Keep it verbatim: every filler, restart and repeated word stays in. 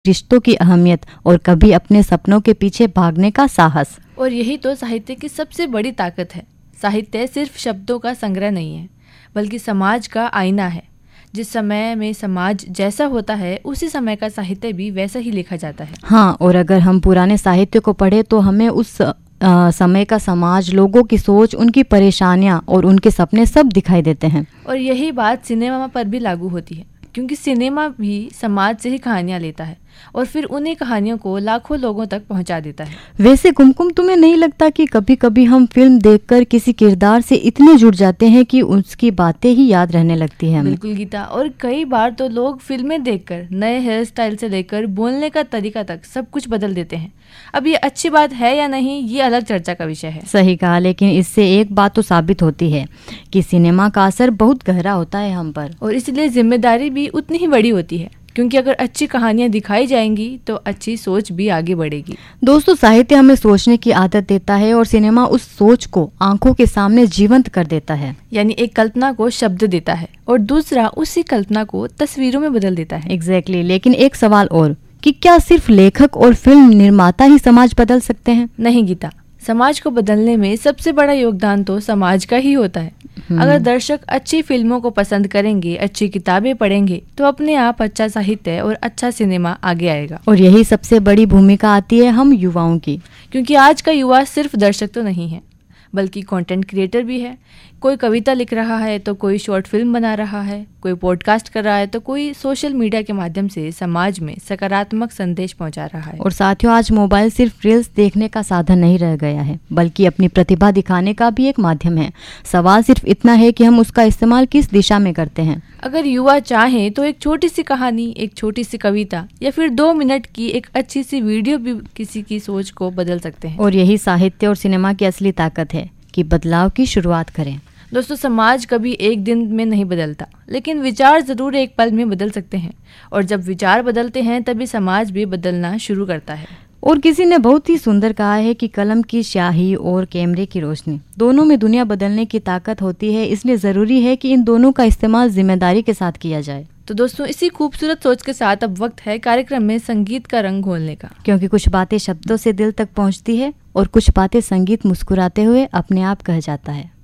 रिश्तों की अहमियत और कभी अपने सपनों के पीछे भागने का साहस। और यही तो साहित्य की सबसे बड़ी ताकत है। साहित्य सिर्फ शब्दों का संग्रह नहीं है, बल्कि समाज का आईना है। जिस समय में समाज जैसा होता है, उसी समय का साहित्य भी वैसा ही लिखा जाता है। हाँ, और अगर हम पुराने साहित्य को पढ़े तो हमें उस आ, समय का समाज, लोगों की सोच, उनकी परेशानियां और उनके सपने सब दिखाई देते हैं। और यही बात सिनेमा पर भी लागू होती है, क्योंकि सिनेमा भी समाज से ही कहानियां लेता है और फिर उन्हीं कहानियों को लाखों लोगों तक पहुंचा देता है। वैसे कुमकुम, तुम्हें नहीं लगता कि कभी कभी हम फिल्म देखकर किसी किरदार से इतने जुड़ जाते हैं कि उसकी बातें ही याद रहने लगती हैं हमें? बिल्कुल गीता, और कई बार तो लोग फिल्में देखकर नए हेयर स्टाइल से लेकर बोलने का तरीका तक सब कुछ बदल देते हैं। अब ये अच्छी बात है या नहीं, ये अलग चर्चा का विषय है। सही कहा, लेकिन इससे एक बात तो साबित होती है कि सिनेमा का असर बहुत गहरा होता है हम पर, और इसलिए जिम्मेदारी भी उतनी ही बड़ी होती है, क्योंकि अगर अच्छी कहानियां दिखाई जाएंगी तो अच्छी सोच भी आगे बढ़ेगी। दोस्तों, साहित्य हमें सोचने की आदत देता है और सिनेमा उस सोच को आंखों के सामने जीवंत कर देता है। यानी एक कल्पना को शब्द देता है और दूसरा उसी कल्पना को तस्वीरों में बदल देता है। एग्जैक्टली exactly, लेकिन एक सवाल और कि क्या सिर्फ लेखक और फिल्म निर्माता ही समाज बदल सकते हैं? नहीं गीता, समाज को बदलने में सबसे बड़ा योगदान तो समाज का ही होता है। अगर दर्शक अच्छी फिल्मों को पसंद करेंगे, अच्छी किताबें पढ़ेंगे, तो अपने आप अच्छा साहित्य और अच्छा सिनेमा आगे आएगा। और यही सबसे बड़ी भूमिका आती है हम युवाओं की, क्योंकि आज का युवा सिर्फ दर्शक तो नहीं है, बल्कि कंटेंट क्रिएटर भी है। कोई कविता लिख रहा है तो कोई शॉर्ट फिल्म बना रहा है, कोई पॉडकास्ट कर रहा है तो कोई सोशल मीडिया के माध्यम से समाज में सकारात्मक संदेश पहुंचा रहा है। और साथियों, आज मोबाइल सिर्फ रील्स देखने का साधन नहीं रह गया है, बल्कि अपनी प्रतिभा दिखाने का भी एक माध्यम है। सवाल सिर्फ इतना है कि हम उसका इस्तेमाल किस दिशा में करते हैं। अगर युवा चाहें तो एक छोटी सी कहानी, एक छोटी सी कविता या फिर दो मिनट की एक अच्छी सी वीडियो भी किसी की सोच को बदल सकते हैं। और यही साहित्य और सिनेमा की असली ताकत है कि बदलाव की शुरुआत करें। दोस्तों, समाज कभी एक दिन में नहीं बदलता, लेकिन विचार जरूर एक पल में बदल सकते हैं। और जब विचार बदलते हैं तभी समाज भी बदलना शुरू करता है। और किसी ने बहुत ही सुंदर कहा है कि कलम की स्याही और कैमरे की रोशनी, दोनों में दुनिया बदलने की ताकत होती है। इसलिए जरूरी है कि इन दोनों का इस्तेमाल जिम्मेदारी के साथ किया जाए। तो दोस्तों, इसी खूबसूरत सोच के साथ अब वक्त है कार्यक्रम में संगीत का रंग घोलने का, क्योंकि कुछ बातें शब्दों से दिल तक पहुंचती है और कुछ बातें संगीत मुस्कुराते हुए अपने आप कह जाता है।